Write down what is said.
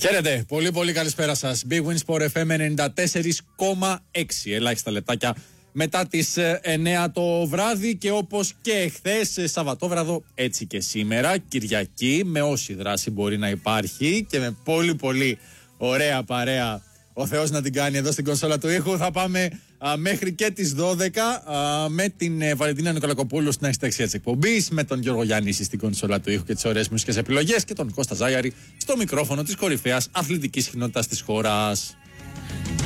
Χαίρετε, πολύ πολύ καλησπέρα σας. Big Win Sport FM 94,6. Ελάχιστα λεπτάκια μετά τις 9 το βράδυ και όπως και εχθές Σαββατόβραδο, έτσι και σήμερα Κυριακή, με όση δράση μπορεί να υπάρχει και με πολύ πολύ ωραία παρέα ο Θεός να την κάνει εδώ στην κονσόλα του ήχου. Θα πάμε μέχρι και τις 12 με την Βαλεντίνα Νικολακοπούλου στην αρχιτεξία της εκπομπής, με τον Γιώργο Γιάννηση στην κονσόλα του ήχου και τις ωραίες μουσικές επιλογές και τον Κώστα Ζάιαρη στο μικρόφωνο της κορυφαίας αθλητικής κοινότητας της χώρας.